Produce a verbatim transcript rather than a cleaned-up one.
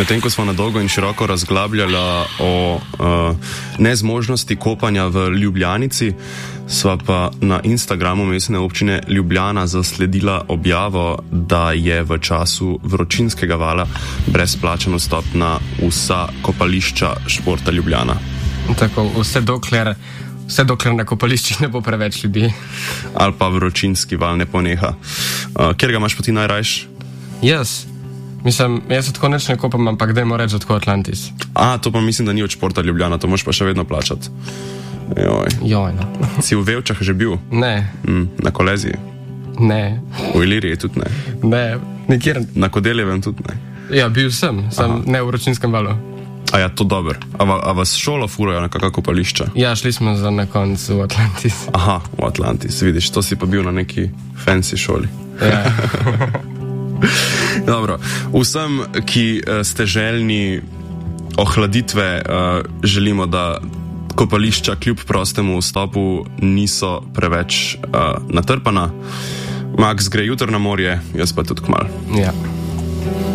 Medtem ko smo na dolgo in široko razglabljali o uh, nezmožnosti kopanja v Ljubljanici, sva pa na Instagramu Mestne občine Ljubljana zasledila objavo, da je v času vročinskega vala brezplačen vstop na vsa kopališča športa Ljubljana. Tako, vse dokler, vse dokler na kopališčih ne bo preveč ljudi. Ali pa vročinski val ne poneha. Uh, kjer ga imaš pa ti najrajš? Jaz. Mislim, jaz se tako neč ne kopam, ampak dajmo reči, da tako Atlantis. A, to pa mislim, da ni od športa Ljubljana, to moraš pa še vedno plačati. Joj. Joj, no. Si v Vevčah že bil? Ne. Mm, na Koleziji? Ne. V Iliriji tudi ne? Ne, nikjer. Na Kodeljevem tudi ne? Ja, bil sem, sem Aha. ne v vročinskem valu. A ja, to dober. A, va, a vas šolo furajo na kakšna kopališča? Ja, šli smo za na koncu v Atlantis. Aha, v Atlantis, vidiš, to si pa bil na neki fancy šoli. Ja. Dobro, vsem, ki uh, ste željni ohladitve, uh, želimo, da kopališča kljub prostemu vstopu niso preveč uh, natrpana. Max gre jutro na morje, jaz pa tudi kmalu. Ja.